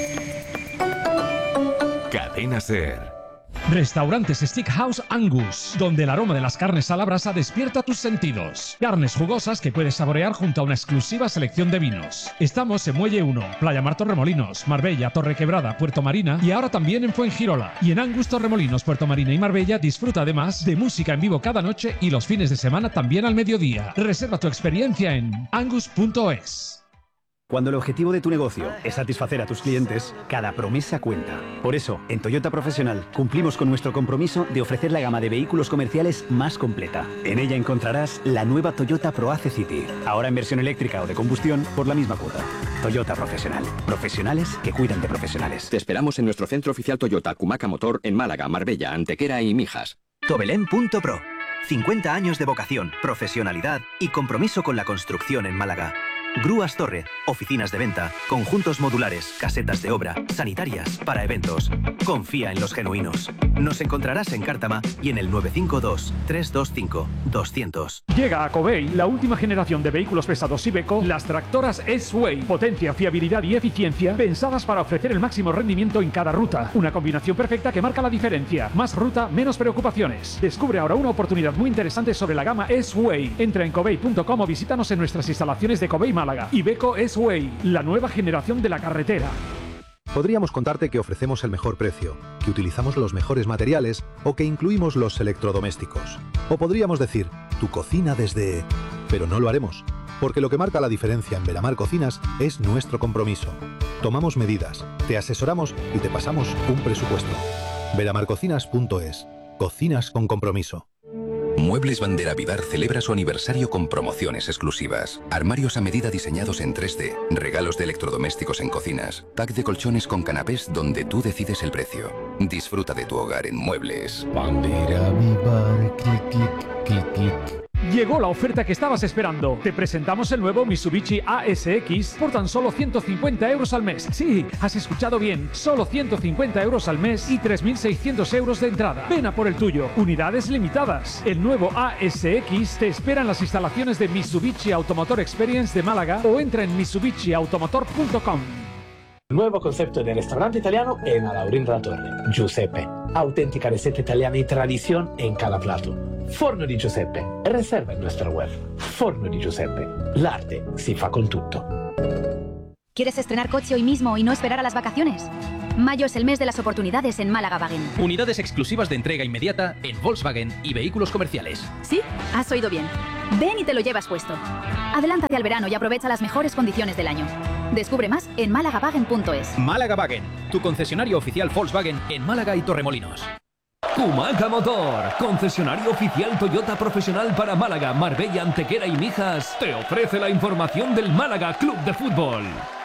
Cadena Ser. Restaurantes Steakhouse Angus, donde el aroma de las carnes a la brasa despierta tus sentidos. Carnes jugosas que puedes saborear junto a una exclusiva selección de vinos. Estamos en Muelle uno, Playa Mar Torremolinos, Marbella, Torrequebrada, Puerto Marina y ahora también en Fuengirola. Y en Angus Torremolinos, Puerto Marina y Marbella disfruta además de música en vivo cada noche y los fines de semana también al mediodía. Reserva tu experiencia en angus punto es. Cuando el objetivo de tu negocio es satisfacer a tus clientes, cada promesa cuenta. Por eso, en Toyota Profesional cumplimos con nuestro compromiso de ofrecer la gama de vehículos comerciales más completa. En ella encontrarás la nueva Toyota ProAce City, ahora en versión eléctrica o de combustión por la misma cuota. Toyota Profesional. Profesionales que cuidan de profesionales. Te esperamos en nuestro centro oficial Toyota Cumaca Motor en Málaga, Marbella, Antequera y Mijas. Tobelén punto pro. cincuenta años de vocación, profesionalidad y compromiso con la construcción en Málaga. Grúas Torre, oficinas de venta, conjuntos modulares, casetas de obra, sanitarias, para eventos. Confía en los genuinos. Nos encontrarás en Cártama y en el nueve cinco dos, tres dos cinco, dos cero cero. Llega a Covey la última generación de vehículos pesados Iveco, las tractoras S-Way. Potencia, fiabilidad y eficiencia pensadas para ofrecer el máximo rendimiento en cada ruta. Una combinación perfecta que marca la diferencia. Más ruta, menos preocupaciones. Descubre ahora una oportunidad muy interesante sobre la gama S-Way. Entra en covey punto com o visítanos en nuestras instalaciones de Covey Málaga. Iveco S-Way, la nueva generación de la carretera. Podríamos contarte que ofrecemos el mejor precio, que utilizamos los mejores materiales o que incluimos los electrodomésticos. O podríamos decir, tu cocina desde... Pero no lo haremos, porque lo que marca la diferencia en Veramar Cocinas es nuestro compromiso. Tomamos medidas, te asesoramos y te pasamos un presupuesto. veramar cocinas punto es. Cocinas con compromiso. Muebles Bandera Vivar celebra su aniversario con promociones exclusivas. Armarios a medida diseñados en tres D, regalos de electrodomésticos en cocinas, pack de colchones con canapés donde tú decides el precio. Disfruta de tu hogar en Muebles Bandera Vivar, clic, clic, clic, clic. Llegó la oferta que estabas esperando. Te presentamos el nuevo Mitsubishi A S X por tan solo ciento cincuenta euros al mes. Sí, has escuchado bien. Solo ciento cincuenta euros al mes y tres mil seiscientos euros de entrada. Ven a por el tuyo. Unidades limitadas. El nuevo A S X te espera en las instalaciones de Mitsubishi Automotor Experience de Málaga o entra en mitsubishi automotor punto com. Nuovo concepto del restaurante italiano en Alaurín de la Torre. Giuseppe. Auténtica receta italiana y tradición en cada plato. Forno di Giuseppe. Reserva en nuestra web. Forno di Giuseppe. L'arte si fa con tutto. ¿Quieres estrenar coche hoy mismo y no esperar a las vacaciones? Mayo es el mes de las oportunidades en Málaga Wagen. Unidades exclusivas de entrega inmediata en Volkswagen y vehículos comerciales. ¿Sí? Has oído bien. Ven y te lo llevas puesto. Adelántate al verano y aprovecha las mejores condiciones del año. Descubre más en málagawagen punto es. Málaga Wagen, tu concesionario oficial Volkswagen en Málaga y Torremolinos. Kumaca Motor, concesionario oficial Toyota profesional para Málaga, Marbella, Antequera y Mijas, te ofrece la información del Málaga Club de Fútbol.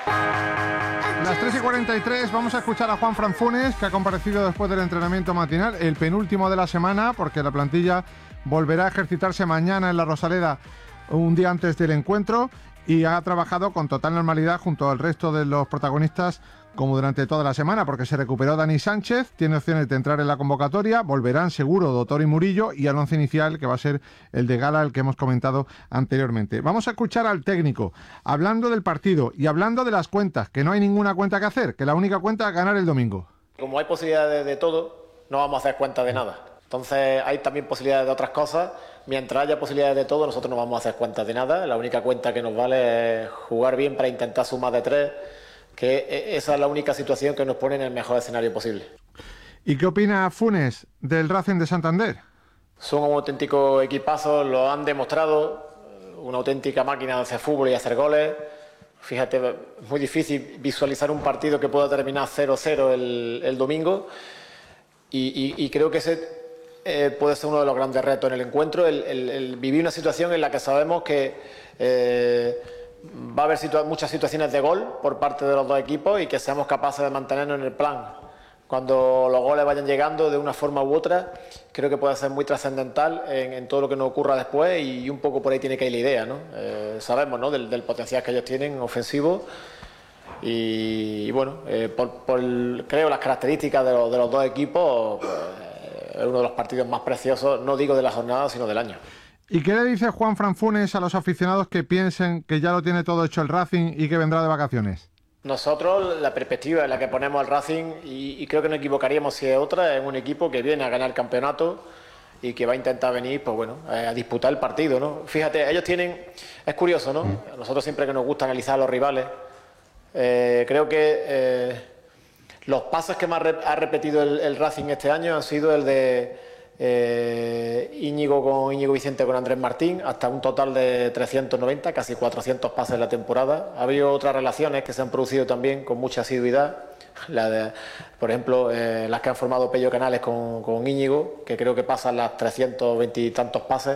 Las tres y cuarenta y tres, vamos a escuchar a Juan Fran Funes, que ha comparecido después del entrenamiento matinal, el penúltimo de la semana, porque la plantilla volverá a ejercitarse mañana en la Rosaleda, un día antes del encuentro, y ha trabajado con total normalidad junto al resto de los protagonistas como durante toda la semana, porque se recuperó Dani Sánchez, tiene opciones de entrar en la convocatoria, volverán seguro Doctor y Murillo y al once inicial, que va a ser el de Gala, el que hemos comentado anteriormente. Vamos a escuchar al técnico, hablando del partido y hablando de las cuentas, que no hay ninguna cuenta que hacer, que la única cuenta es ganar el domingo. Como hay posibilidades de todo, no vamos a hacer cuenta de nada. Entonces hay también posibilidades de otras cosas. Mientras haya posibilidades de todo, nosotros no vamos a hacer cuentas de nada. La única cuenta que nos vale es jugar bien para intentar sumar de tres, que esa es la única situación que nos pone en el mejor escenario posible. ¿Y qué opina Funes del Racing de Santander? Son un auténtico equipazo, lo han demostrado, una auténtica máquina de hacer fútbol y hacer goles. Fíjate, es muy difícil visualizar un partido que pueda terminar cero cero el, el domingo y, y, y creo que ese eh, puede ser uno de los grandes retos en el encuentro, el, el, el vivir una situación en la que sabemos que eh, va a haber situa- muchas situaciones de gol por parte de los dos equipos y que seamos capaces de mantenernos en el plan. Cuando los goles vayan llegando de una forma u otra, creo que puede ser muy trascendental en, en todo lo que nos ocurra después y un poco por ahí tiene que ir la idea, ¿no? Eh, sabemos, ¿no?, del, del potencial que ellos tienen ofensivo y, y bueno, eh, por, por el, creo las características de los, de los dos equipos, pues, es uno de los partidos más preciosos, no digo de la jornada, sino del año. ¿Y qué le dice Juan Fran Funes a los aficionados que piensen que ya lo tiene todo hecho el Racing y que vendrá de vacaciones? Nosotros, la perspectiva en la que ponemos al Racing, y, y creo que no equivocaríamos si es otra, es un equipo que viene a ganar el campeonato y que va a intentar venir, pues bueno, a disputar el partido, ¿no? Fíjate, ellos tienen, es curioso, ¿no? A nosotros siempre que nos gusta analizar a los rivales, eh, creo que eh, los pases que más ha repetido el, el Racing este año han sido el de eh, Íñigo con Íñigo Vicente con Andrés Martín, hasta un total de trescientos noventa, casi cuatrocientos pases en la temporada. Ha habido otras relaciones que se han producido también con mucha asiduidad, la de, por ejemplo, eh, las que han formado Pello Canales con, con Íñigo, que creo que pasan las trescientos veinte y tantos pases.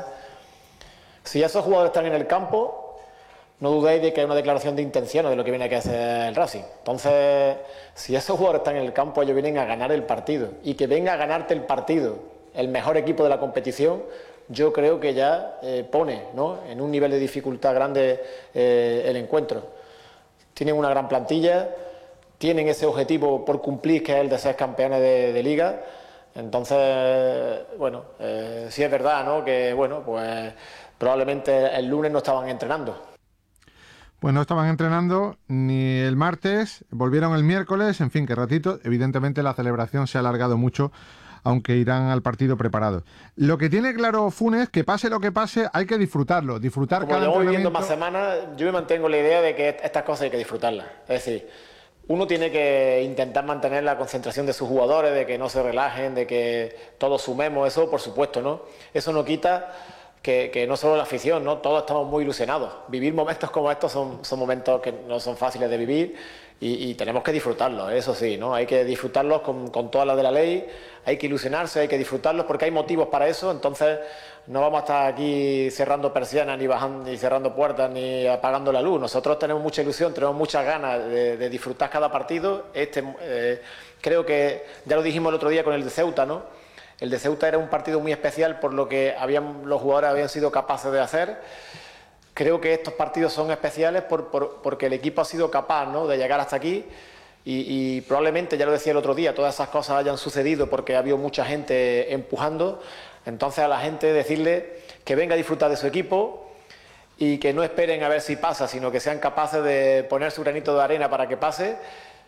Si esos jugadores están en el campo, no dudéis de que hay una declaración de intenciones de lo que viene a hacer el Racing. Entonces, si esos jugadores están en el campo, ellos vienen a ganar el partido. Y que venga a ganarte el partido el mejor equipo de la competición, yo creo que ya eh, pone, ¿no?, en un nivel de dificultad grande eh, el encuentro. Tienen una gran plantilla, tienen ese objetivo por cumplir, que es el de ser campeones de, de Liga. Entonces, bueno, eh, sí es verdad, ¿no?, que bueno, pues probablemente el lunes no estaban entrenando. Pues no estaban entrenando ni el martes, volvieron el miércoles, en fin, qué ratito. Evidentemente la celebración se ha alargado mucho, aunque irán al partido preparados. Lo que tiene claro Funes, que pase lo que pase, hay que disfrutarlo, disfrutar Como cada llevo entrenamiento. viviendo más semanas, yo me mantengo la idea de que estas cosas hay que disfrutarlas. Es decir, uno tiene que intentar mantener la concentración de sus jugadores, de que no se relajen, de que todos sumemos, eso por supuesto, ¿no? Eso no quita que, que no solo la afición, ¿no? Todos estamos muy ilusionados. Vivir momentos como estos son, son momentos que no son fáciles de vivir y, y tenemos que disfrutarlos, eso sí, ¿no? Hay que disfrutarlos con, con todas las de la ley, hay que ilusionarse, hay que disfrutarlos porque hay motivos para eso, entonces no vamos a estar aquí cerrando persianas, ni bajando, ni cerrando puertas, ni apagando la luz. Nosotros tenemos mucha ilusión, tenemos muchas ganas de, de disfrutar cada partido. Este, eh, creo que ya lo dijimos el otro día con el de Ceuta, ¿no? El de Ceuta era un partido muy especial por lo que habían, los jugadores habían sido capaces de hacer. Creo que estos partidos son especiales por, por, porque el equipo ha sido capaz, ¿no?, de llegar hasta aquí y, y probablemente, ya lo decía el otro día, todas esas cosas hayan sucedido porque ha habido mucha gente empujando. Entonces a la gente decirle que venga a disfrutar de su equipo y que no esperen a ver si pasa, sino que sean capaces de poner su granito de arena para que pase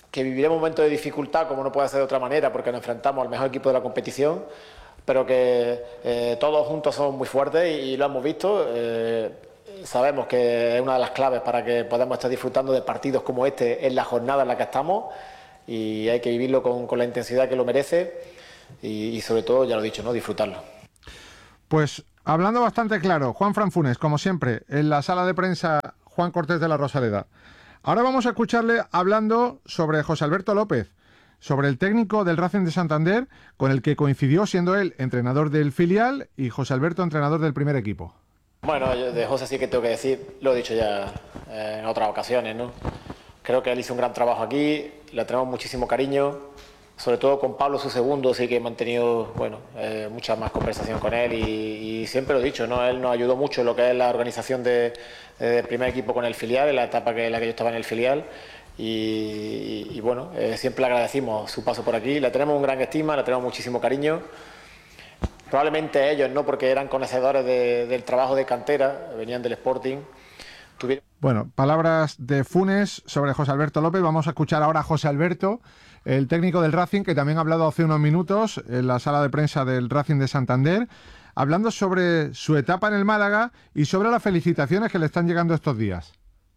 que viviremos momentos de dificultad, como no puede ser de otra manera, porque nos enfrentamos al mejor equipo de la competición, pero que eh, todos juntos somos muy fuertes y, y lo hemos visto. Eh, sabemos que es una de las claves para que podamos estar disfrutando de partidos como este en la jornada en la que estamos, y hay que vivirlo con, con la intensidad que lo merece y, y sobre todo, ya lo he dicho, ¿no?, disfrutarlo. Pues hablando bastante claro, Juanfran Funes, como siempre, en la sala de prensa Juan Cortés de la Rosaleda. Ahora vamos a escucharle hablando sobre José Alberto López, sobre el técnico del Racing de Santander, con el que coincidió siendo él entrenador del filial y José Alberto entrenador del primer equipo. Bueno, yo de José sí que tengo que decir, lo he dicho ya eh, en otras ocasiones, ¿no? Creo que él hizo un gran trabajo aquí, le tenemos muchísimo cariño, sobre todo con Pablo, su segundo, sí que he mantenido, bueno, eh, mucha más conversación con él y, y siempre lo he dicho, ¿no? Él nos ayudó mucho en lo que es la organización de, de primer equipo con el filial, en la etapa que, en la que yo estaba en el filial. Y, y, y bueno, eh, siempre le agradecimos su paso por aquí, le tenemos un gran estima, le tenemos muchísimo cariño. Probablemente ellos, no, porque eran conocedores de, del trabajo de cantera, venían del Sporting. Tuvieron... Bueno, palabras de Funes sobre José Alberto López. Vamos a escuchar ahora a José Alberto, el técnico del Racing, que también ha hablado hace unos minutos en la sala de prensa del Racing de Santander, hablando sobre su etapa en el Málaga y sobre las felicitaciones que le están llegando estos días.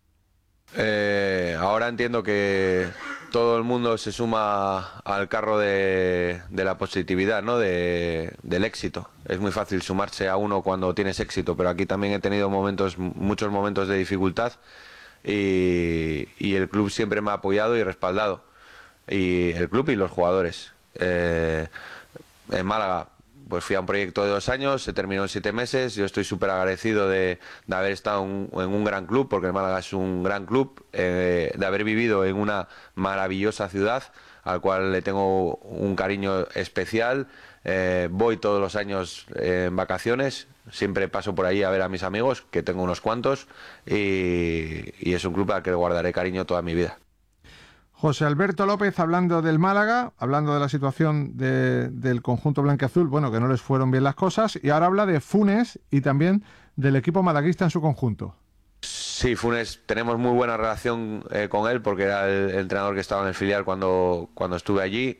Eh, ahora entiendo que todo el mundo se suma al carro de, de la positividad, ¿no? De, del éxito. Es muy fácil sumarse a uno cuando tienes éxito, pero aquí también he tenido momentos, muchos momentos de dificultad y, y el club siempre me ha apoyado y respaldado. Y el club y los jugadores. Eh, en Málaga pues fui a un proyecto de dos años, se terminó en siete meses. Yo estoy súper agradecido de, de haber estado en, en un gran club, porque el Málaga es un gran club, eh, de haber vivido en una maravillosa ciudad, al cual le tengo un cariño especial. Eh, voy todos los años eh, en vacaciones, siempre paso por ahí a ver a mis amigos, que tengo unos cuantos, y, y es un club al que le guardaré cariño toda mi vida. José Alberto López hablando del Málaga, hablando de la situación de, del conjunto blanquiazul, bueno, que no les fueron bien las cosas, y ahora habla de Funes y también del equipo malaguista en su conjunto. Sí, Funes, tenemos muy buena relación eh, con él, porque era el, el entrenador que estaba en el filial cuando, cuando estuve allí,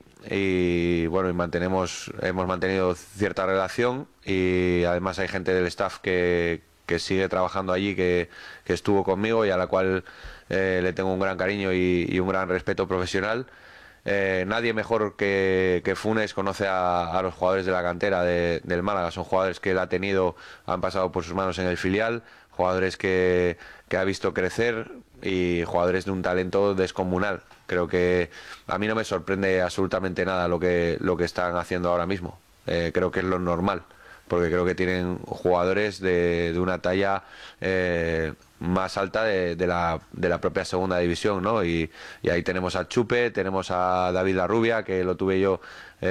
y bueno, y mantenemos, hemos mantenido cierta relación, y además hay gente del staff que, que sigue trabajando allí, que, que estuvo conmigo y a la cual Eh, le tengo un gran cariño y, y un gran respeto profesional. Eh, nadie mejor que, que Funes conoce a, a los jugadores de la cantera de, del Málaga. Son jugadores que él ha tenido, han pasado por sus manos en el filial, jugadores que, que ha visto crecer y jugadores de un talento descomunal. Creo que a mí no me sorprende absolutamente nada lo que, lo que están haciendo ahora mismo. Eh, creo que es lo normal, porque creo que tienen jugadores de, de una talla eh, más alta de, de, la, de la propia segunda división, ¿no? Y, y ahí tenemos a Chupe, tenemos a David Larrubia, que lo tuve yo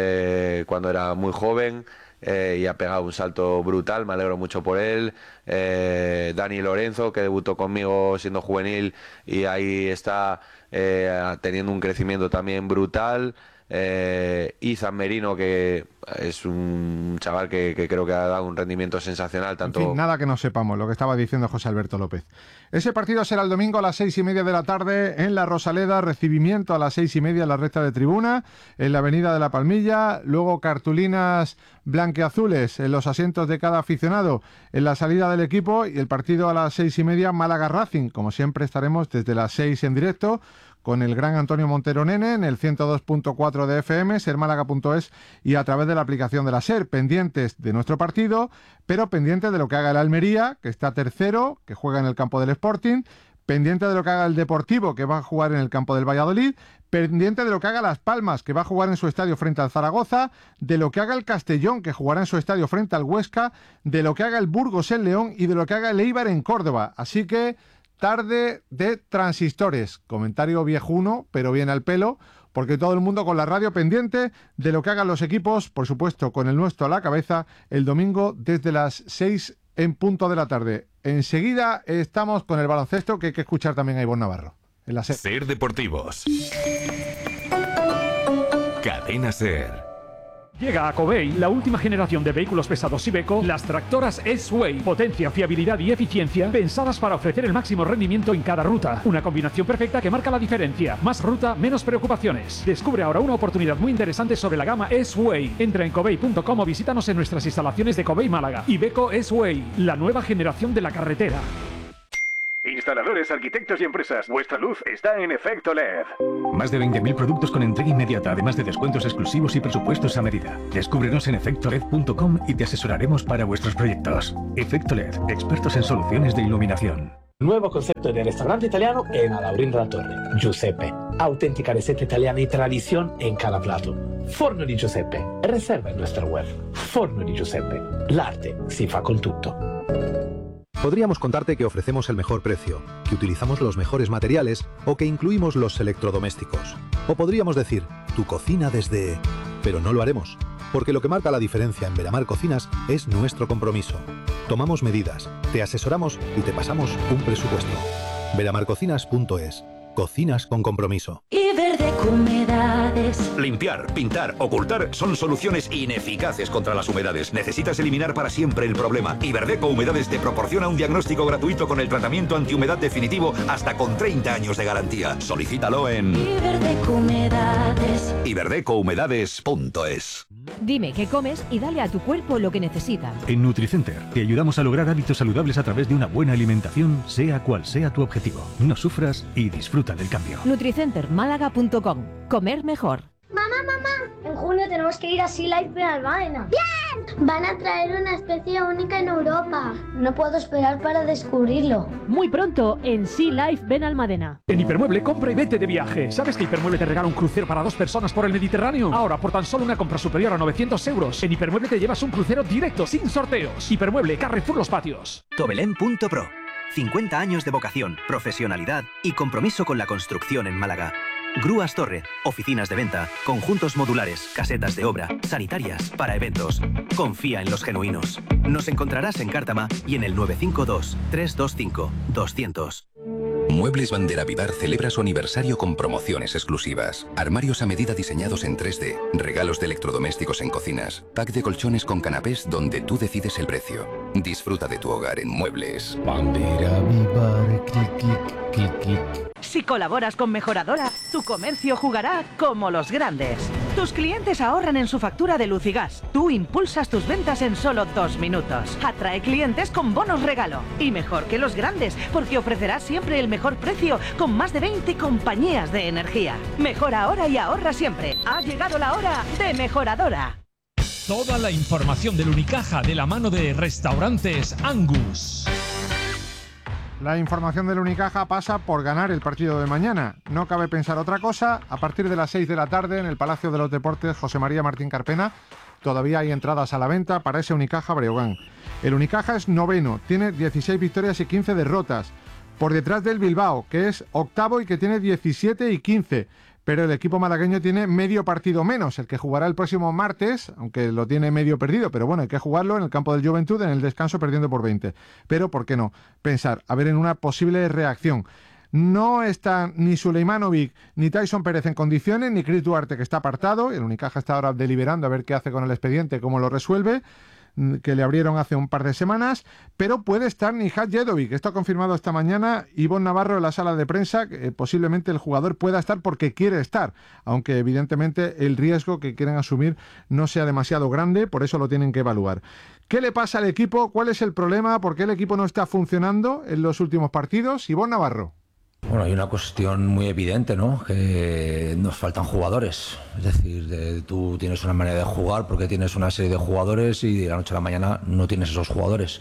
eh, cuando era muy joven eh, y ha pegado un salto brutal, me alegro mucho por él. Eh, Dani Lorenzo, que debutó conmigo siendo juvenil y ahí está eh, teniendo un crecimiento también brutal. Eh, Izan Merino, que es un chaval que, que creo que ha dado un rendimiento sensacional. Tanto... En fin, nada que no sepamos, lo que estaba diciendo José Alberto López. Ese partido será el domingo a las seis y media de la tarde en la Rosaleda, recibimiento a las seis y media en la recta de tribuna, en la avenida de la Palmilla, luego cartulinas blanqueazules en los asientos de cada aficionado en la salida del equipo, y el partido a las seis y media Málaga Racing. Como siempre estaremos desde las seis en directo con el gran Antonio Montero Nene en el ciento dos punto cuatro de F M, ser málaga punto es y a través de la aplicación de la SER, pendientes de nuestro partido, pero pendientes de lo que haga el Almería, que está tercero, que juega en el campo del Sporting, pendiente de lo que haga el Deportivo, que va a jugar en el campo del Valladolid, pendiente de lo que haga Las Palmas, que va a jugar en su estadio frente al Zaragoza, de lo que haga el Castellón, que jugará en su estadio frente al Huesca, de lo que haga el Burgos en León y de lo que haga el Eibar en Córdoba. Así que tarde de transistores, comentario viejuno, pero bien al pelo, porque todo el mundo con la radio pendiente de lo que hagan los equipos, por supuesto con el nuestro a la cabeza, el domingo desde las seis en punto de la tarde. Enseguida estamos con el baloncesto, que hay que escuchar también a Ivonne Navarro. En la SER. SER Deportivos. Cadena SER. Llega a Covey la última generación de vehículos pesados Iveco, las tractoras S-Way. Potencia, fiabilidad y eficiencia pensadas para ofrecer el máximo rendimiento en cada ruta. Una combinación perfecta que marca la diferencia. Más ruta, menos preocupaciones. Descubre ahora una oportunidad muy interesante sobre la gama S-Way. Entra en covey punto com o visítanos en nuestras instalaciones de Covey Málaga. Iveco S-Way, la nueva generación de la carretera. Instaladores, arquitectos y empresas, vuestra luz está en Efecto L E D. Más de veinte mil productos con entrega inmediata, además de descuentos exclusivos y presupuestos a medida. Descúbrenos en efecto led punto com y te asesoraremos para vuestros proyectos. Efecto L E D, expertos en soluciones de iluminación. Nuevo concepto de restaurante italiano en Alaurín de la Torre. Giuseppe. Auténtica receta italiana y tradición en cada plato. Forno di Giuseppe. Reserva en nuestra web. Forno di Giuseppe. L'arte si fa con tutto. Podríamos contarte que ofrecemos el mejor precio, que utilizamos los mejores materiales o que incluimos los electrodomésticos. O podríamos decir, tu cocina desde... Pero no lo haremos, porque lo que marca la diferencia en Veramar Cocinas es nuestro compromiso. Tomamos medidas, te asesoramos y te pasamos un presupuesto. veramar cocinas punto es. Cocinas con compromiso. Iberdeco Humedades. Limpiar, pintar, ocultar son soluciones ineficaces contra las humedades. Necesitas eliminar para siempre el problema. Iberdeco Humedades te proporciona un diagnóstico gratuito con el tratamiento antihumedad definitivo hasta con treinta años de garantía. Solicítalo en Iberdeco Humedades. iberdeco humedades punto es. Dime qué comes y dale a tu cuerpo lo que necesita. En Nutricenter te ayudamos a lograr hábitos saludables a través de una buena alimentación, sea cual sea tu objetivo. No sufras y disfruta del cambio. Nutricenter Málaga punto com. Comer mejor. Mamá, mamá, en junio tenemos que ir a Sea Life Benalmádena. ¡Bien! Van a traer una especie única en Europa. No puedo esperar para descubrirlo. Muy pronto en Sea Life Benalmádena. En Hipermueble, compra y vete de viaje. ¿Sabes que Hipermueble te regala un crucero para dos personas por el Mediterráneo? Ahora, por tan solo una compra superior a novecientos euros, en Hipermueble te llevas un crucero directo, sin sorteos. Hipermueble, Carrefour Los Patios. Tobelén punto pro. cincuenta años de vocación, profesionalidad y compromiso con la construcción en Málaga. Grúas Torre, oficinas de venta, conjuntos modulares, casetas de obra, sanitarias, para eventos. Confía en los genuinos. Nos encontrarás en Cártama y en el nueve cinco dos, tres dos cinco, dos cero cero. Muebles Bandera Vivar celebra su aniversario con promociones exclusivas. Armarios a medida diseñados en tres D, regalos de electrodomésticos en cocinas, pack de colchones con canapés donde tú decides el precio. Disfruta de tu hogar en Muebles. Bandera Vivar, clic, clic, clic, clic. Si colaboras con Mejoradora, tu comercio jugará como los grandes. Tus clientes ahorran en su factura de luz y gas. Tú impulsas tus ventas en solo dos minutos. Atrae clientes con bonos regalo. Y mejor que los grandes, porque ofrecerás siempre el mejor precio con más de veinte compañías de energía. Mejora ahora y ahorra siempre. Ha llegado la hora de Mejoradora. Toda la información del Unicaja de la mano de Restaurantes Angus. La información del Unicaja pasa por ganar el partido de mañana. No cabe pensar otra cosa. A partir de las seis de la tarde en el Palacio de los Deportes José María Martín Carpena todavía hay entradas a la venta para ese Unicaja Breogán. El Unicaja es noveno, tiene dieciséis victorias y quince derrotas. Por detrás del Bilbao, que es octavo y que tiene diecisiete y quince. Pero el equipo malagueño tiene medio partido menos, el que jugará el próximo martes, aunque lo tiene medio perdido, pero bueno, hay que jugarlo en el campo del Juventud, en el descanso, perdiendo por veinte. Pero, ¿por qué no? Pensar, a ver, en una posible reacción. No están ni Suleimanovic ni Tyson Pérez en condiciones, ni Chris Duarte, que está apartado. El Unicaja está ahora deliberando a ver qué hace con el expediente, cómo lo resuelve, que le abrieron hace un par de semanas, pero puede estar Nihat Jedovic. Esto ha confirmado esta mañana Ivonne Navarro en la sala de prensa, que eh, posiblemente el jugador pueda estar porque quiere estar, aunque evidentemente el riesgo que quieren asumir no sea demasiado grande, por eso lo tienen que evaluar. ¿Qué le pasa al equipo? ¿Cuál es el problema? ¿Por qué el equipo no está funcionando en los últimos partidos? Ivonne Navarro. Bueno, hay una cuestión muy evidente, ¿no? Que nos faltan jugadores. Es decir, de, tú tienes una manera de jugar porque tienes una serie de jugadores y de la noche a la mañana no tienes esos jugadores.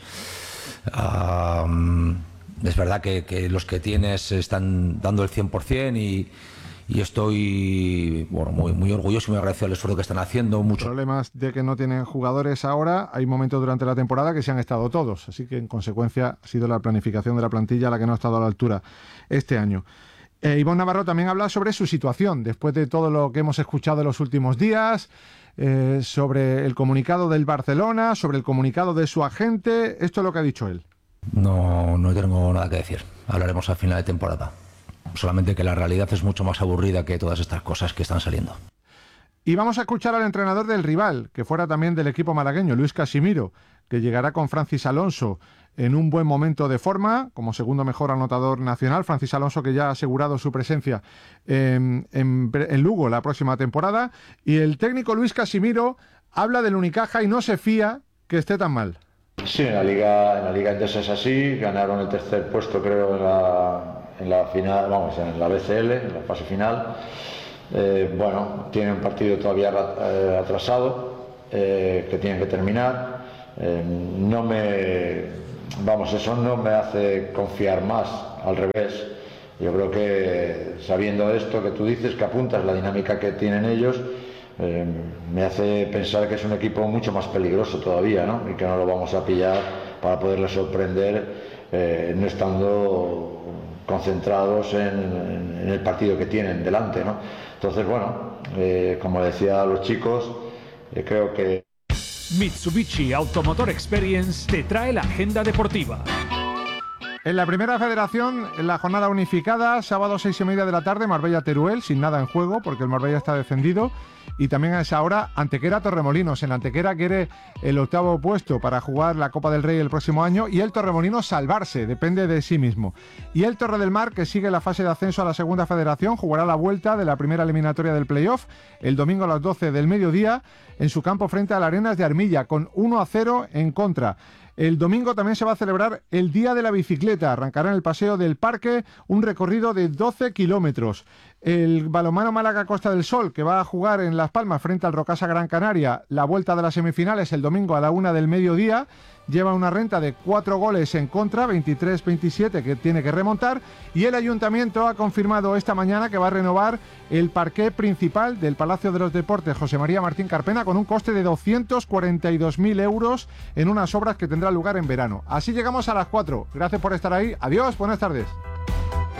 Um, es verdad que, que los que tienes están dando el cien por ciento y, y estoy bueno, muy, muy orgulloso y muy agradecido al esfuerzo que están haciendo. Mucho. Problemas de que no tienen jugadores ahora, hay momentos durante la temporada que se han estado todos, así que en consecuencia ha sido la planificación de la plantilla la que no ha estado a la altura este año. Eh, Ivonne Navarro también habla sobre su situación, después de todo lo que hemos escuchado en los últimos días, eh, sobre el comunicado del Barcelona, sobre el comunicado de su agente. Esto es lo que ha dicho él. No, no tengo nada que decir. Hablaremos al final de temporada. Solamente que la realidad es mucho más aburrida que todas estas cosas que están saliendo. Y vamos a escuchar al entrenador del rival, que fuera también del equipo malagueño, Luis Casimiro, que llegará con Francis Alonso en un buen momento de forma, como segundo mejor anotador nacional. Francis Alonso, que ya ha asegurado su presencia en, en, en Lugo la próxima temporada. Y el técnico Luis Casimiro habla del Unicaja y no se fía que esté tan mal. Sí, en la Liga, en la Liga Endesa es así. Ganaron el tercer puesto, creo, en la, en la final, vamos, en la B C L, en la fase final. Eh, bueno, tienen un partido todavía eh, atrasado eh, que tienen que terminar. Eh, no me... Vamos, eso no me hace confiar más, al revés. Yo creo que sabiendo esto que tú dices, que apuntas la dinámica que tienen ellos, eh, me hace pensar que es un equipo mucho más peligroso todavía, ¿no? Y que no lo vamos a pillar para poderle sorprender eh, no estando concentrados en, en, en el partido que tienen delante, ¿no? Entonces, bueno, eh, como decía a los chicos, eh, creo que Mitsubishi Automotor Experience te trae la agenda deportiva. En la primera federación, en la jornada unificada, sábado seis y media de la tarde, Marbella-Teruel, sin nada en juego, porque el Marbella está descendido. Y también a esa hora, Antequera-Torremolinos. En Antequera quiere el octavo puesto para jugar la Copa del Rey el próximo año y el Torremolinos salvarse, depende de sí mismo. Y el Torre del Mar, que sigue la fase de ascenso a la segunda federación, jugará la vuelta de la primera eliminatoria del playoff el domingo a las doce del mediodía en su campo frente al Arenas de Armilla, con uno a cero en contra. El domingo también se va a celebrar el Día de la Bicicleta. Arrancará en el Paseo del Parque un recorrido de doce kilómetros. El balonmano Málaga Costa del Sol, que va a jugar en Las Palmas frente al Rocasa Gran Canaria, la vuelta de las semifinales el domingo a la una del mediodía, lleva una renta de cuatro goles en contra, veintitrés veintisiete, que tiene que remontar, y el Ayuntamiento ha confirmado esta mañana que va a renovar el parqué principal del Palacio de los Deportes José María Martín Carpena con un coste de doscientos cuarenta y dos mil euros en unas obras que tendrán lugar en verano. Así llegamos a las cuatro. Gracias por estar ahí. Adiós, buenas tardes.